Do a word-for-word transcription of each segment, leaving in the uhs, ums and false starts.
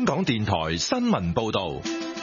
港電台新聞報道。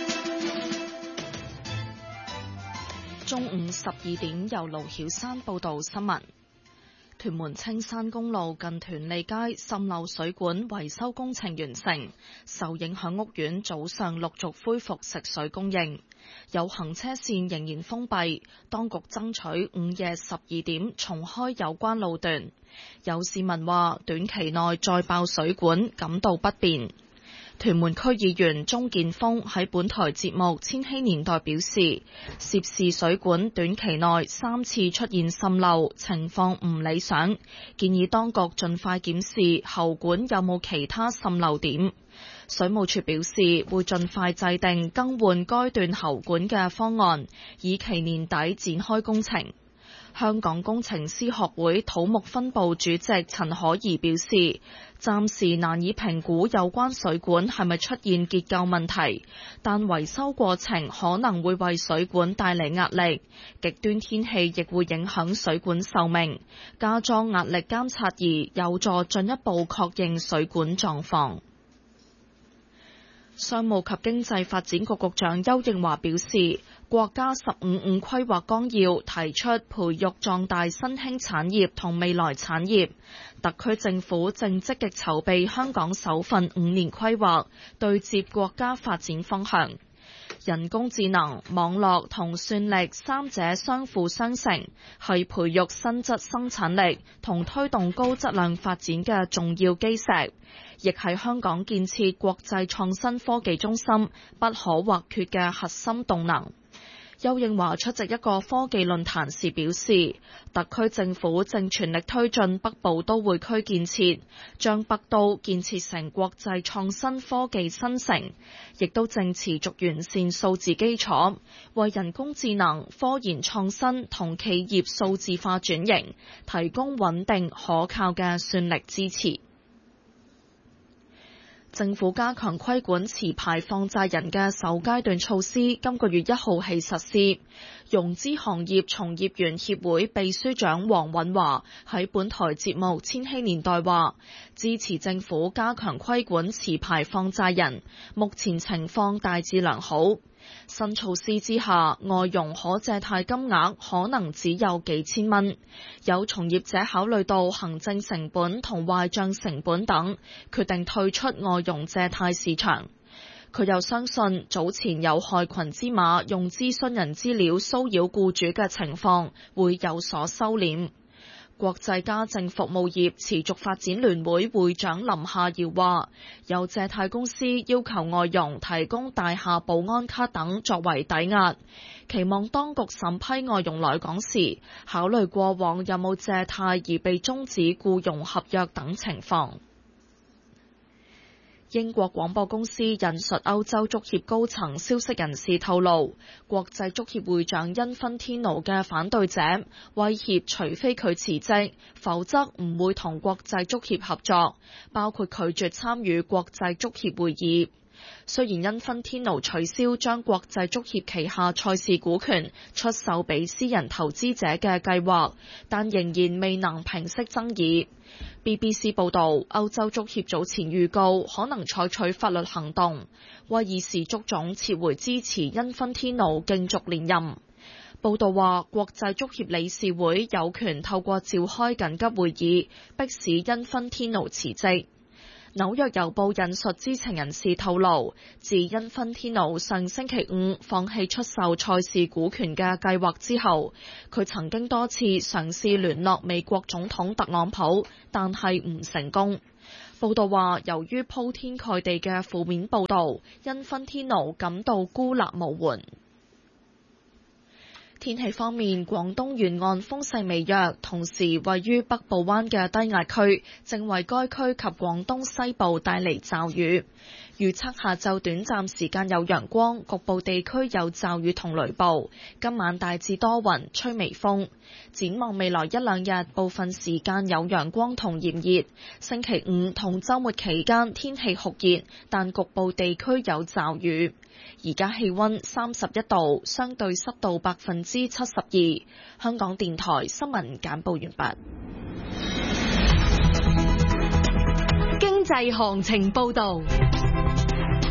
中午十二點，由盧曉山報道新聞。屯門青山公路近屯利街滲漏水管維修工程完成，受影響屋苑早上陸續恢復食水供應，有行車線仍然封閉，當局爭取午夜十二點重開有關路段。有市民話短期內再爆水管感到不便。屯門區議員鍾建峰喺本台節目《千禧年代》表示，涉事水管短期內三次出現滲漏，情況唔理想，建議當局盡快檢視喉管有冇其他滲漏點。水務署表示會盡快制定更換該段喉管嘅方案，以期年底展開工程。香港工程師學會土木分部主席陳可怡表示，暫時難以評估有關水管係咪出現結構問題，但維修過程可能會為水管帶嚟壓力，極端天氣亦會影響水管壽命。加裝壓力監察儀有助進一步確認水管狀況。商務及經濟發展局局長邱應華表示，國家十五五規劃綱要提出培育壯大新興產業同未來產業，特區政府正積極籌備香港首份五年規劃，對接國家發展方向。人工智能、網絡同算力三者相輔相成，係培育新質生產力同推動高質量發展嘅重要基石，亦係香港建設國際創新科技中心不可或缺嘅核心動能。邱應華出席一個科技論壇時表示，特區政府正全力推進北部都會區建設，將北都建設成國際創新科技新城，亦都正持續完善數字基礎，為人工智能、科研創新同企業數字化轉型提供穩定可靠嘅算力支持。政府加強規管持牌放債人嘅首階段措施，今個月一號起實施。融資行業從業員協會秘書長黃允華喺本台節目《千禧年代》話，支持政府加強規管持牌放債人，目前情況大致良好。新措施之下，外傭可借貸金額可能只有幾千蚊。有從業者考慮到行政成本同壞賬成本等，決定退出外傭借貸市場。佢又相信早前有害群之馬用諮詢人資料騷擾僱主嘅情況會有所收斂。國際家政服務業持續發展聯會會長林夏瑤話，有借貸公司要求外傭提供大廈保安卡等作為抵押，期望當局審批外傭來港時，考慮過往有冇借貸而被終止僱傭合約等情況。英國廣播公司引述歐洲足協高層消息人士透露，國際足協會長因芬天奴嘅反對者威脅，除非佢辭職，否則唔會同國際足協合作，包括拒絕參與國際足協會議。雖然因芬天奴取消將國際足協旗下賽事股權出售俾私人投資者嘅計劃，但仍然未能平息爭議。B B C 報導，歐洲足協早前預告可能採取法律行動，威爾士足總撤回支持因芬天奴競逐連任。報導話，國際足協理事會有權透過召開緊急會議，迫使因芬天奴辭職。紐約郵報引述知情人士透露，自因芬天奴上星期五放棄出售賽事股權嘅計劃之後，佢曾經多次嘗試聯絡美國總統特朗普，但係唔成功。報道話，由於鋪天蓋地嘅負面報導，因芬天奴感到孤立無援。天氣方面，廣東沿岸風勢微弱，同時位於北部灣嘅低壓區正為該區及廣東西部帶嚟驟雨。預測下晝短暫時間有陽光，局部地區有驟雨同雷暴。今晚大致多雲，吹微風。展望未來一兩日，部分時間有陽光同炎熱。星期五同週末期間天氣酷熱，但局部地區有驟雨。而家氣溫三十一度，相對濕度百分之七十二。香港電台新聞簡報完畢。 經濟行情報道。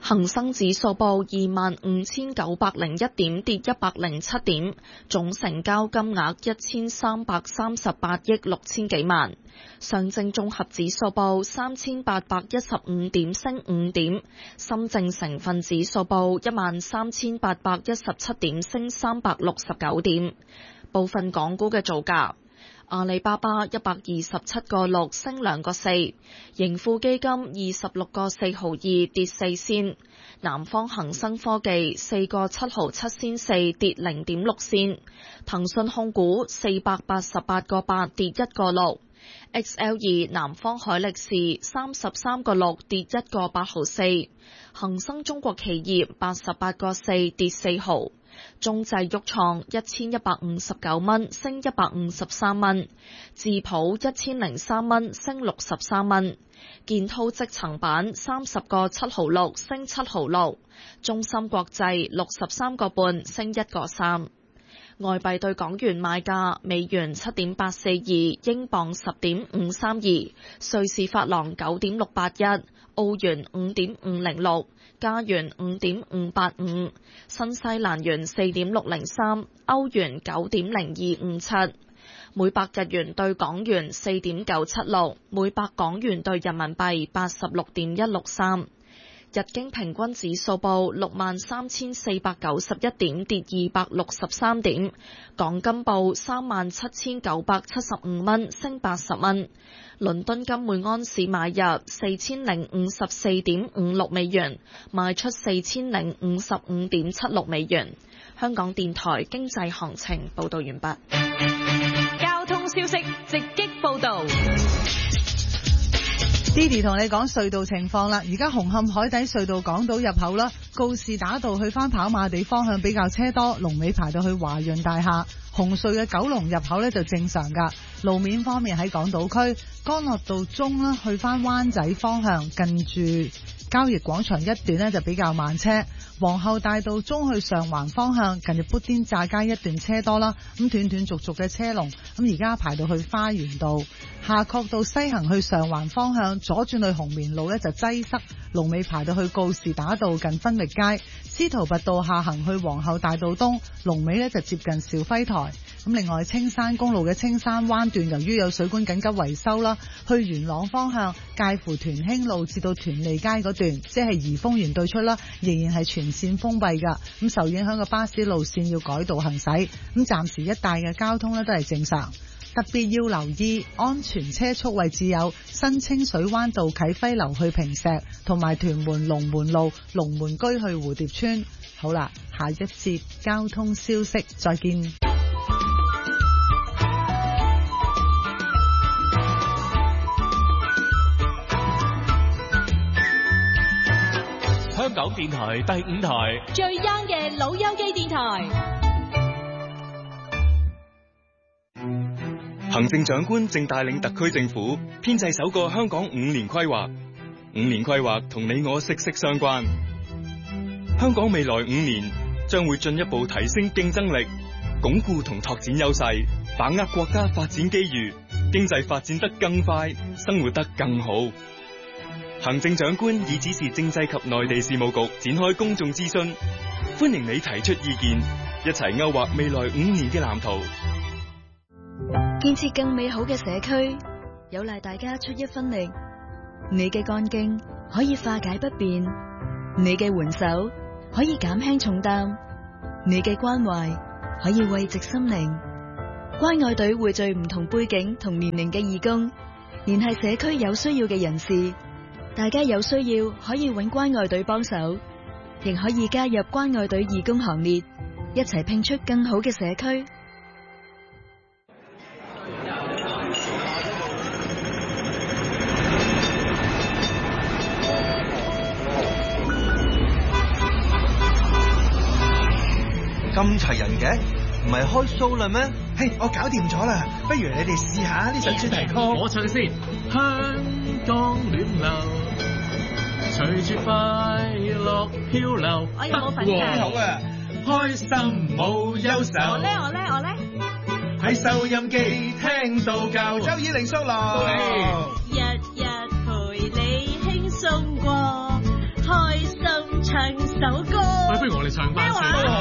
恒生指數報二萬五千九百零一點，跌一百零七點，總成交金額一千三百三十八億六千幾萬。上證綜合指數報三千八百一十五點，升五點。深證成分指數報一萬三千八百一十七點，升三百六十九點。部分港股嘅造價。阿里巴巴一百二十七個六升兩個四，盈富基金二十六個四毫二跌四仙，南方恒生科技四個七毫七仙四跌零點六仙，騰訊控股四百八十八個八跌一個六 ，X L 二南方海力士三十三個六跌一個八毫四，恒生中國企業八十八個四跌四毫。中製旭創一千一百五十九蚊升一百五十三蚊，智普一千零三蚊升六十三蚊，建滔積層板三十個七毫六升七毫六，中芯國際六十三個半升一個三。外幣對港元賣價：美元七點八四二，英鎊十點五三二，瑞士法郎九點六八一，澳元五點五零六，加元五點五八五，新西蘭元四點六零三，歐元九點零二五七，每百日元對港元四點九七六，每百港元對人民幣八十六點一六三。日經平均指數報六萬三千四百九十一點，跌二百六十三點。港金報三萬七千九百七十五蚊，升八十蚊。倫敦金每安士買入四千零五十四點五六美元，賣出四千零五十五點七六美元。香港電台經濟行情報道完畢。 交通消息直擊報道。 Didi 同你講隧道情況啦，而家紅磡海底隧道港島入口啦，告士打道去返跑馬地方向比較車多，龍尾排到去華潤大廈。紅隧嘅九龍入口呢就正常噶。路面方面喺港島區，干諾道中啦去返灣仔方向，近住交易廣場一段呢就比較慢車。皇后大道中去上環方向，近住砵甸乍街一段車多啦，咁斷斷續續嘅車龍，咁而家排到去花園道。夏慤道西行去上環方向，左轉去紅棉路呢就擠塞，龍尾排到去告士打道近分域街。司徒拔道下行去皇后大道東，龍尾呢就接近肇輝台。咁另外青山公路嘅青山灣段，由於有水管緊急維修啦，去元朗方向介乎屯興路至到屯利街嗰段，即係怡豐園對出啦，仍然係全線封閉噶。咁受影響嘅巴士路線要改道行駛，咁暫時一帶嘅交通呢都係正常。特別要留意安全車速位置有新清水灣道啟輝樓去坪石，同埋屯門龍門路龍門居去蝴蝶村。好啦，下一節交通消息再見。 香港電台第五台最 young 嘅老友記電台。 行政長官正帶領特區政府編製首個香港五年規劃，五年規劃同你我息息相關。香港未來五年將會進一步提升競爭力，鞏固同拓展優勢，把握國家發展機遇，經濟發展得更快，生活得更好。行政長官已指示政制及內地事務局展開公眾諮詢，歡迎你提出意見，一齊勾畫未來五年嘅藍圖。 建設更美好嘅社區，有賴大家出一分力。你嘅幹勁可以化解不便，你嘅援手可以減輕重擔，你嘅關懷可以慰藉心靈。關愛隊匯聚唔同背景同年齡嘅義工，聯繫社區有需要嘅人士。大家有需要可以搵關愛隊幫手，亦可以加入關愛隊義工行列，一齊拼出更好嘅社區。 咁齊人嘅，唔係開 show 啦咩？嘿，我搞掂咗啦，不如你哋試下呢首主題曲。 我唱先。香港暖流，隨住快樂漂流。 我有冇份㗎？ 好啊，開心冇憂愁。 我咧，我咧，我咧。 喺收音機聽到教，周以玲叔咯。 日日陪你輕鬆過，開心唱首歌。 喂，不如我哋唱翻先。 咩話？